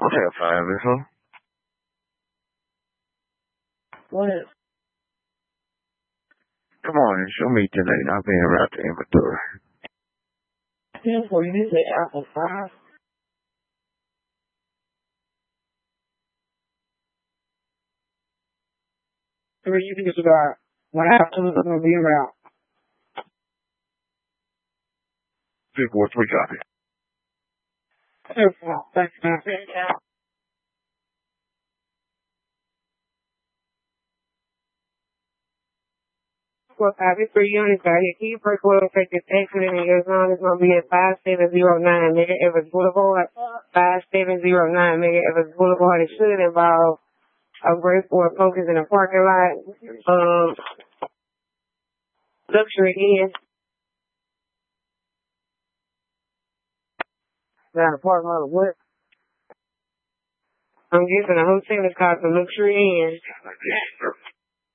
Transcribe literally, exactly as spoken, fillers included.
I'll take a five or so. What? Come on, show me tonight. Not being around the inventory. ten for you, say apple five. Three, you think it's about what happened is going to be around. Three, four, three, copy. Thanks, man. Well, copy three units out here. Key first will effective accident in your zone is going to be at five seven zero nine Mega Evans Boulevard. five seven zero nine Mega Evans Boulevard. It should involve a break or a focus in a parking lot. Um, luxury inn. Not a parking lot of what? I'm guessing a hotel is called the luxury inn.